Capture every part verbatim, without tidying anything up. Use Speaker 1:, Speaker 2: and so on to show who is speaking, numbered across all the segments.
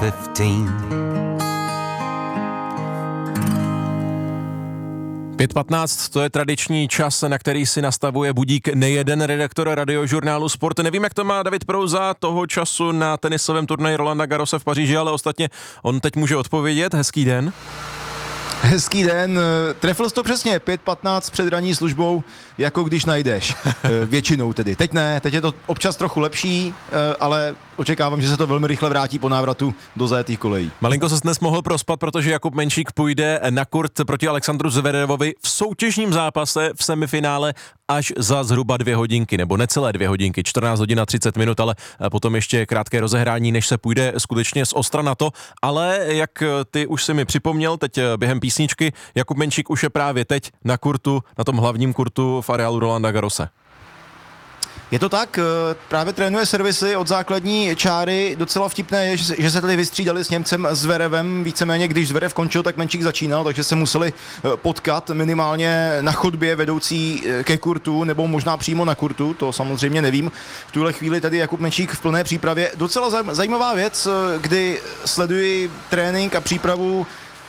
Speaker 1: fifteen.
Speaker 2: pět patnáct, to je tradiční čas, na který si nastavuje budík nejeden redaktor radiožurnálu Sport. Nevím, jak to má David Prouza toho času na tenisovém turnaji Rolanda Garrose v Paříži, ale ostatně on teď může odpovědět. Hezký den.
Speaker 3: Hezký den, trefil jsi to přesně, pět patnáct před ranní službou, jako když najdeš, většinou tedy. Teď ne, teď je to občas trochu lepší, ale očekávám, že se to velmi rychle vrátí po návratu do zajetých kolejí.
Speaker 2: Malinko se dnes mohl prospat, protože Jakub Menšík půjde na kurt proti Alexandru Zverevovi v soutěžním zápase v semifinále až za zhruba dvě hodinky, nebo necelé dvě hodinky, čtrnáct hodin a třicet minut, ale potom ještě krátké rozehrání, než se půjde skutečně z ostra na to. Ale jak ty už si mi připomněl, teď během písničky, Jakub Menšík už je právě teď na kurtu, na tom hlavním kurtu v areálu Rolanda Garrose.
Speaker 3: Je to tak, právě trénuje servisy od základní čáry, docela vtipné je, že se tady vystřídali s Němcem Zverevem, víceméně když Zverev končil, tak Menšík začínal, takže se museli potkat minimálně na chodbě vedoucí ke kurtu, nebo možná přímo na kurtu, to samozřejmě nevím. V tuhle chvíli tady Jakub Menšík v plné přípravě. Docela zajímavá věc, kdy sleduji trénink a přípravu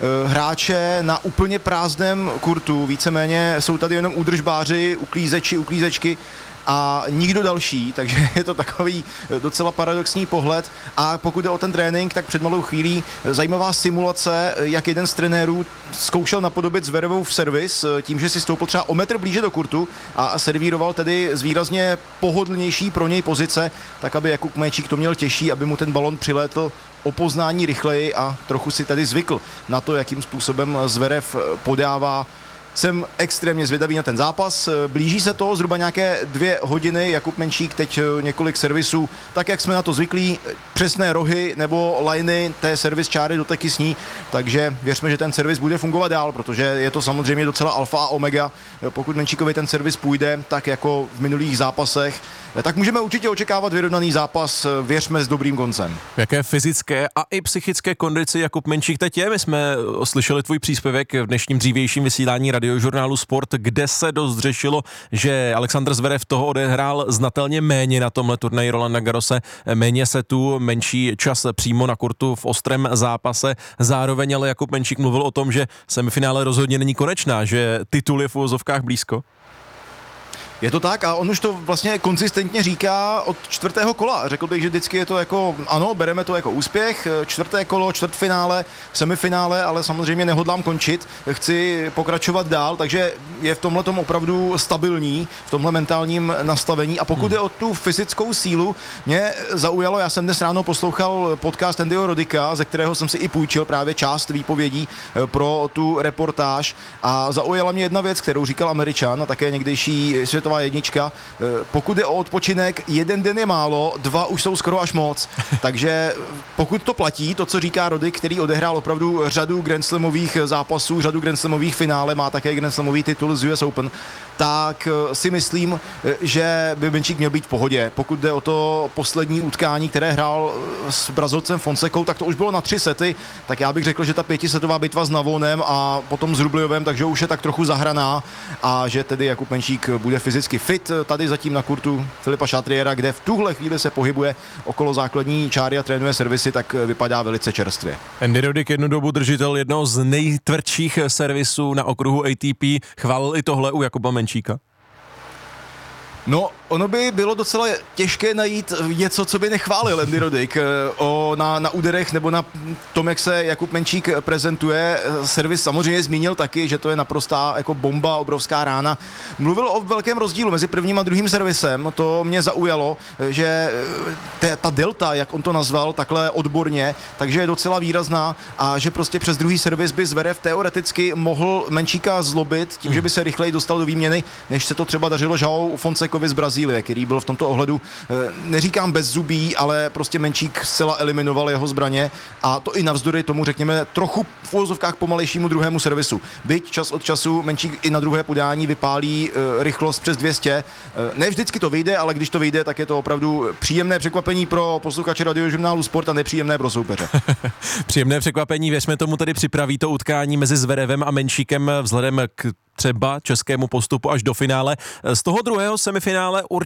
Speaker 3: hráče na úplně prázdném kurtu, víceméně jsou tady jenom údržbáři, uklízeči, uklízečky a nikdo další, takže je to takový docela paradoxní pohled. A pokud jde o ten trénink, tak před malou chvílí zajímavá simulace, jak jeden z trenérů zkoušel napodobit Zverevův servis tím, že si stoupil třeba o metr blíže do kurtu a servíroval tedy z výrazně pohodlnější pro něj pozice, tak aby Jakub Menšík to měl těžší, aby mu ten balon přilétl o poznání rychleji a trochu si tady zvykl na to, jakým způsobem Zverev podává. Jsem extrémně zvědavý na ten zápas. Blíží se to zhruba nějaké dvě hodiny. Jakub Menšík teď několik servisů, tak jak jsme na to zvyklí, přesné rohy nebo liny té servis čáry doteky s ní. Takže věřme, že ten servis bude fungovat dál, protože je to samozřejmě docela alfa a omega. Pokud Menšíkovi ten servis půjde, tak jako v minulých zápasech, tak můžeme určitě očekávat vyrovnaný zápas, věřme, s dobrým koncem.
Speaker 2: V jaké fyzické a i psychické kondici Jakub Menšík teď je? My jsme slyšeli tvůj příspěvek v dnešním dřívějším vysílání radiožurnálu Sport, kde se dost řešilo, že Alexandr Zverev toho odehrál znatelně méně na tomhle turnaji Rolanda Garrose, méně setů, menší čas přímo na kurtu v ostrém zápase. Zároveň ale Jakub Menšík mluvil o tom, že semifinále rozhodně není konečná, že titul je v uvozovkách blízko.
Speaker 3: Je to tak a on už to vlastně konzistentně říká od čtvrtého kola. Řekl bych, že vždycky je to jako, ano, bereme to jako úspěch, čtvrté kolo, čtvrtfinále, semifinále, ale samozřejmě nehodlám končit, chci pokračovat dál, takže je v tomhle tom opravdu stabilní, v tomhle mentálním nastavení. A pokud hmm. je o tu fyzickou sílu, mě zaujalo, já jsem dnes ráno poslouchal podcast Andyho Rodika, ze kterého jsem si i půjčil právě část výpovědí pro tu reportáž a zaujala mě jedna věc, kterou říkal Američan a také někdejší světová jednička. Pokud je o odpočinek, jeden den je málo, dva už jsou skoro až moc. Takže pokud to platí, to, co říká Roddick, který odehrál opravdu řadu Grand Slamových zápasů, řadu Grand Slamových finále, má také Grand Slamový titul z U S Open, tak si myslím, že by Menšík měl být v pohodě. Pokud jde o to poslední utkání, které hrál s Brazilcem Fonsekou, tak to už bylo na tři sety, tak já bych řekl, že ta pětisetová bitva s Navonem a potom s Rubljovem, takže už je tak trochu zahraná a že tedy Jakub Menšík bude fyzicky fit tady zatím na kurtu Filipa Chatriera, kde v tuhle chvíli se pohybuje okolo základní čáry a trénuje servisy, tak vypadá velice čerstvě.
Speaker 2: Andy Roddick, jednu dobu držitel jednoho z nejtvrdších servisů na okruhu A T P, chválil i tohle u Jakuba Menšíka?
Speaker 3: No, ono by bylo docela těžké najít něco, co by nechválil Andy Roddick o, na, na úderech nebo na tom, jak se Jakub Menšík prezentuje. Servis samozřejmě zmínil taky, že to je naprostá jako bomba, obrovská rána. Mluvil o velkém rozdílu mezi prvním a druhým servisem. To mě zaujalo, že te, ta delta, jak on to nazval, takhle odborně, takže je docela výrazná a že prostě přes druhý servis by Zverev teoreticky mohl Menšíka zlobit tím, že by se rychleji dostal do výměny, než se to třeba dařilo João Fonsekovi z Brazílie, který byl v tomto ohledu, neříkám bez zubí, ale prostě Menšík zcela eliminoval jeho zbraně a to i navzdory tomu, řekněme, trochu v uvozovkách pomalejšímu druhému servisu. Byť čas od času Menšík i na druhé podání vypálí e, rychlost přes dvě stě. E, ne vždycky to vyjde, ale když to vyjde, tak je to opravdu příjemné překvapení pro posluchače radiožurnálu Sport a nepříjemné pro soupeře.
Speaker 2: Příjemné překvapení, věřme tomu, tedy připraví to utkání mezi Zverevem a Menšíkem vzhledem k třeba českému postupu až do finále. Z toho druhého semifinále určitě